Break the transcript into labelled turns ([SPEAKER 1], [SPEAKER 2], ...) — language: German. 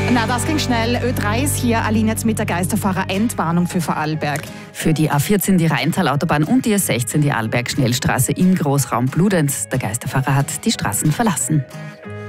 [SPEAKER 1] Na, das ging schnell. Ö3 ist hier. Aline jetzt mit der Geisterfahrer Endwarnung für Vorarlberg.
[SPEAKER 2] Für die A14 die Rheintalautobahn und die A16 die Arlberg-Schnellstraße im Großraum Bludenz. Der Geisterfahrer hat die Straßen verlassen.